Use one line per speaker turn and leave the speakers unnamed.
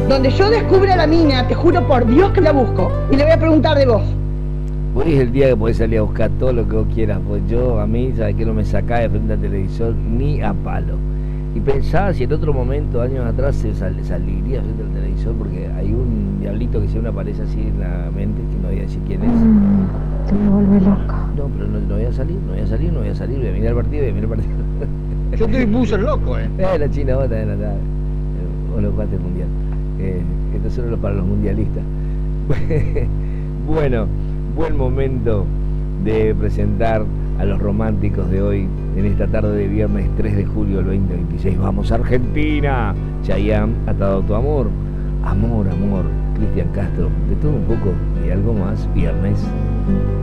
Donde yo descubra a la mina, te juro por Dios que la busco. Y le voy a preguntar de vos.
Hoy es el día que podés salir a buscar todo lo que vos quieras, pues yo, a mí, sabes que no me sacás de frente al televisor ni a palo. Y pensaba si en otro momento, años atrás, saliría frente al televisor, porque hay un diablito que siempre aparece así en la mente, que no voy a decir quién es.
Te me vuelve loca.
No, pero no voy a salir, no voy a salir, no voy a salir, voy a mirar el partido, voy a mirar el partido.
Yo estoy buzo loco,
La China, vos también andás. Vos no jugaste el mundial. Esto es solo para los mundialistas. Bueno, buen momento de presentar a los románticos de hoy en esta tarde de viernes 3 de julio del 2026. ¡Vamos, Argentina! Chayanne, Atado a tu amor. Amor, amor. Cristian Castro. De todo un poco y algo más. Viernes.